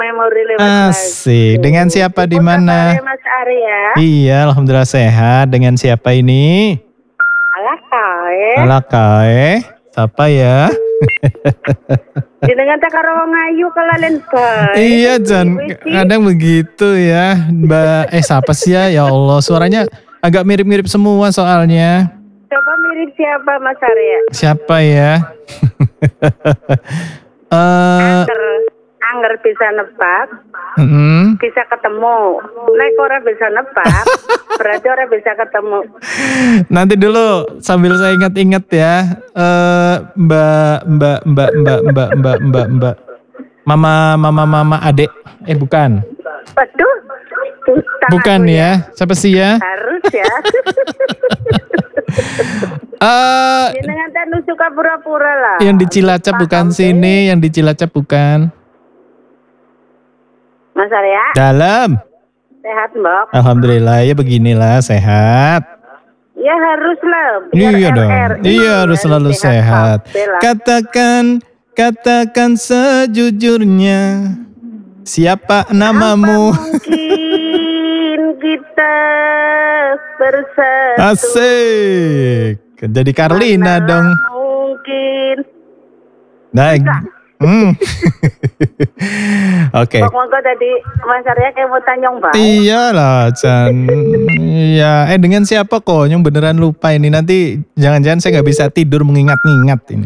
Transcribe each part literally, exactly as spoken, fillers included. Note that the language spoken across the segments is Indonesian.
memori lewat Asik. lagu. Dengan siapa di mana? Mas Arya. Iya, alhamdulillah sehat. Dengan siapa ini? Alah kae. Alah kae. Siapa ya? Jenengan tak karo wong ayu kelalen bae. Iya, Jan. Kadang begitu ya, Mbak. Eh, siapa sih ya? Ya Allah, suaranya agak mirip-mirip semua soalnya. Coba mirip siapa Mas Arya? Siapa ya? Eh, Angger, angger bisa nebak, mm, bisa ketemu. Nek ora bisa nebak, berarti ora bisa ketemu. nanti dulu sambil saya ingat-ingat ya. Eh, Mbak, Mbak, Mbak, Mbak, Mbak, Mbak, Mbak, Mbak. Mama, mama, mama, adek. Eh, bukan. Waduh. Bukan ya. Siapa sih ya? Harus ya. Eh, Jenengan tak suka pura-pura lah. yang di Cilacap bukan sini, yang di Cilacap bukan. Mas Arya, Dalam. sehat Mbak? Alhamdulillah ya beginilah sehat. Ya harus lah. biar Iya dong. R R. Iya harus selalu sehat. Bella. Katakan, katakan sejujurnya. Siapa namamu? Mungkin kita bersatu. Asik. Jadi Carlina Mana dong. Mungkin. Nah, hmm. Oke. Pokoknya tadi Mas Arya kayak mau tanyong Mbak. Iyalah, Chan. Iya. Eh dengan siapa kok? Yang beneran lupa ini. Nanti jangan-jangan saya nggak bisa tidur mengingat-ingat ini.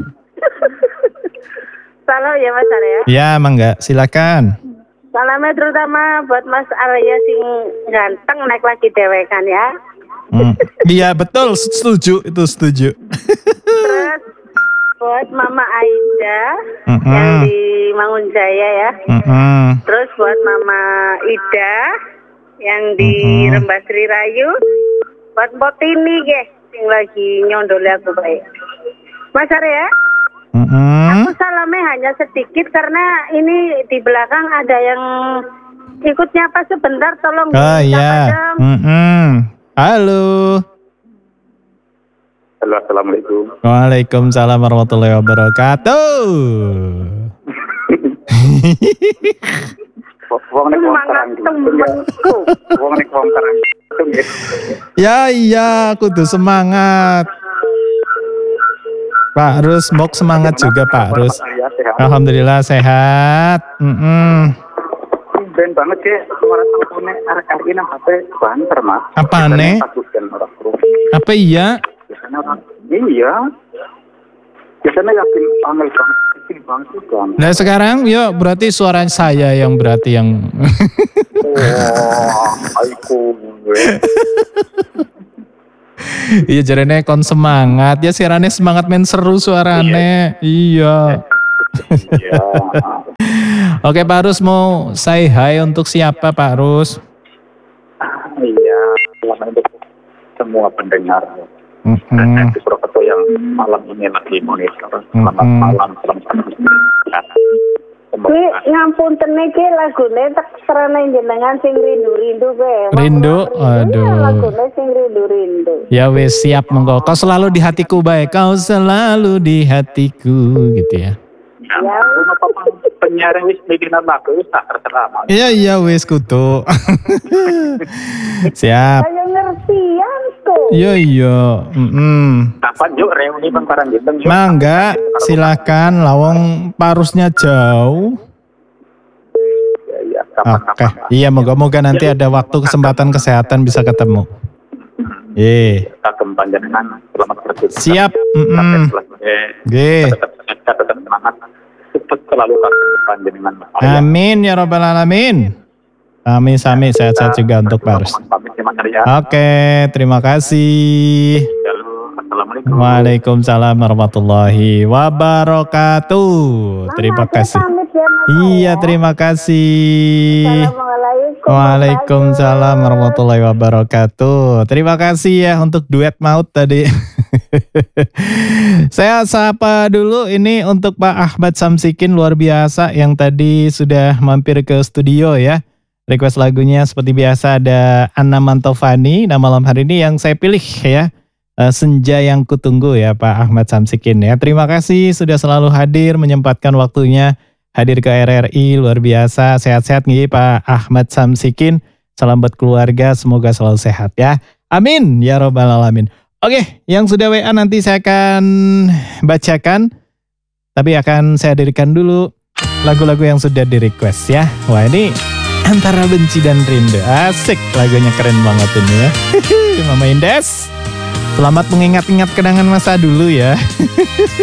Salam ya Mas Arya. Ya, emang nggak. Silakan. Salamnya terutama buat Mas Arya sing ganteng naik lagi dewekan ya. Hmm. Iya betul, setuju itu setuju. Terus buat Mama Aida Mm-mm. yang di Mangunjaya ya. Mm-mm. Terus buat Mama Ida yang di Mm-mm. Rembas Sri Rayu. Buat Mbok Tini guys, sing lagi nyondol aku baik. Mas Arya, Mm-mm. aku salamnya hanya sedikit karena ini di belakang ada yang ikut nyapa sebentar, tolong Oh disapa iya. dong. Mm-mm. Halo. Halo, assalamualaikum. Waalaikumsalam warahmatullahi wabarakatuh. Wong nek wong Semangat terang temanku. Wong nek wong terang Ya iya, kudu semangat. Pak Rus, mok semangat juga Pak Rus. Alhamdulillah sehat. Mm-mm. Ben banget ya, suara teleponnya arek-arek ini H P banter Mas. Apa nih? Apa iya? Biasanya orang iya. Biasanya yakin panggil banget, yakin banget juga. Nah sekarang yuk berarti suara saya yang berarti yang Wah, aiku gue. iya jarene kon semangat ya sirane semangat men seru suarane. Iya. Iya. Oke Pak Rus mau say hi untuk siapa Pak Rus? Iya, selamat untuk semua pendengar. Mm-mm. Di Purwokerto yang malam ini lagi monitor. Selamat Mm-mm. malam, selamat malam. Kuwi ngapunten iki lagune tak serene jenengan sing rindu-rindu kowe. Rindu? Aduh. Iya, lagune sing rindu-rindu. Ya wes siap monggo. Kau selalu di hatiku baik. Kau selalu di hatiku gitu ya. Ya, apa penyiar wis bikin lagu wis tak terserah. Mas. Iya iya wes kutu. Siap. Saya ngertian tuh. Iya iya. Mm-mm. Kapan yuk reuni Bang Paranggiteng yuk. Mangga silakan lawang parusnya jauh. Ya, ya, kapan, Oke. kapan, Mas. Iya moga-moga nanti ada waktu kesempatan kesehatan bisa ketemu. Ye. Kagem panjenengan selamat berjuang. Siap. Mm-mm. Ge. Tetap sehat, tetap semangat. Sukses selalu kagem panjenengan. Amin ya robbal alamin. Amin sami sehat-sehat juga untuk Parus. Pamit ya Mas Arya. Oke, terima kasih. Halo, assalamualaikum. Waalaikumsalam warahmatullahi wabarakatuh. Terima kasih. Pamit ya, Mas. Iya, terima kasih. Assalamualaikum. Waalaikumsalam warahmatullahi wabarakatuh. Terima kasih ya untuk duet maut tadi. Saya sapa dulu ini untuk Pak Ahmad Samsikin luar biasa yang tadi sudah mampir ke studio ya. Request lagunya seperti biasa ada Anna Mantovani. Nah malam hari ini yang saya pilih ya uh, Senja yang Kutunggu ya Pak Ahmad Samsikin ya. Terima kasih sudah selalu hadir menyempatkan waktunya hadir ke R R I, luar biasa. Sehat-sehat nih Pak Ahmad Samsikin. Salam buat keluarga, semoga selalu sehat ya. Amin, ya robbal alamin. Oke, yang sudah W A nanti saya akan bacakan. Tapi akan saya hadirkan dulu lagu-lagu yang sudah di request ya. Wah ini Antara Benci dan Rindu. Asik, lagunya keren banget ini ya. Mama Indes, selamat mengingat-ingat kenangan masa dulu ya.